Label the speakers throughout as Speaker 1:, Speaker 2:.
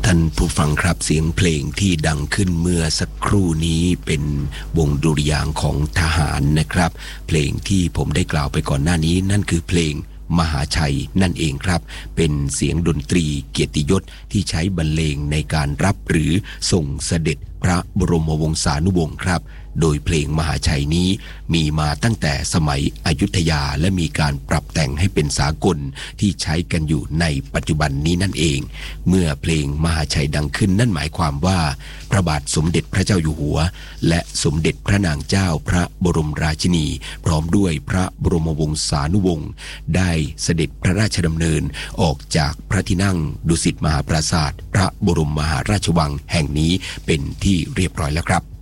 Speaker 1: ท่านผู้ฟังครับเสียงเพลงที่ดังขึ้นเมื่อสักครู่นี้เป็นวงดุริยางค์ของทหารนะครับเพลงที่ผมได้กล่าวไปก่อนหน้านี้นั่นคือเพลงมหาชัยนั่นเองครับเป็นเสียงดนตรีเกียรติยศที่ใช้บรรเลงในการรับหรือส่งเสด็จพระบรมวงศานุวงศ์ครับโดยเพลงมหาชัยนี้มีมาตั้งแต่สมัยอยุธยาและมีการปรับแต่งให้เป็นสากลที่ใช้กันอยู่ในปัจจุบันนี้นั่นเองเมื่อเพลงมหาชัยดังขึ้นนั่นหมายความว่าพระบาทสมเด็จพระเจ้าอยู่หัวและสมเด็จพระนางเจ้าพระบรมราชินีพร้อมด้วยพระบรมวงศานุวงศ์ได้เสด็จพระราชดำเนินออกจากพระที่นั่งดุสิตมหาปราสาทพระบรมมหาราชวังแห่งนี้เป็นที่เรียบร้อยแล้วครับ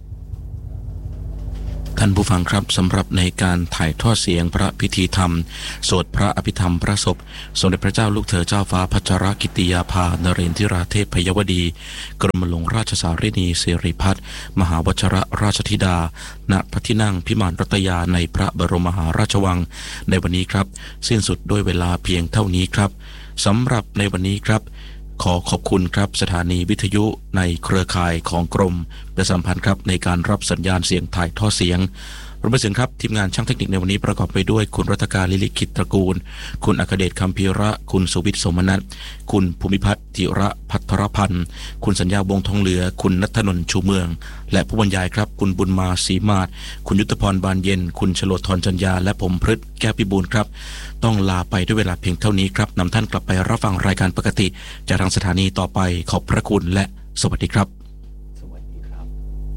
Speaker 2: ท่านผู้ฟังครับสำหรับในการถ่ายทอดเสียงพระพิธีธรรมสวดพระอภิธรรมพระศพสมเด็จพระเจ้าลูกเธอเจ้าฟ้าพัชรกิติยาภานเรนทิราเทพพยวดีกรมหลวงราชสารินีสิริพัฒน์มหาวชรราชธิดาณพระที่นั่งพิมานรัตยาในพระบรมมหาราชวังในวันนี้ครับสิ้นสุดด้วยเวลาเพียงเท่านี้ครับสำหรับในวันนี้ครับขอขอบคุณครับสถานีวิทยุในเครือข่ายของกรมประชาสัมพันธ์ครับในการรับสัญญาณเสียงถ่ายทอดเสียงรวมไปถึงครับทีมงานช่างเทคนิคในวันนี้ประกอบไปด้วยคุณรัตการลิลิขิตตระกูลคุณอัคเดชคำพีระคุณสุวิทย์สมนัสคุณภูมิพัฒน์ธิระพัทรพันธ์คุณสัญญาวงทองเหลือคุณณัฐนนท์ชูเมืองและผู้บรรยายครับคุณบุญมาศรีมาศคุณยุทธพรบานเย็นคุณชโลธรจัญญาและผมพฤทธิ์แก้วพิบูลครับต้องลาไปด้วยเวลาเพียงเท่านี้ครับนำท่านกลับไปรับฟังรายการปกติจากทางสถานีต่อไปขอบพระคุณและสวัสดีครับ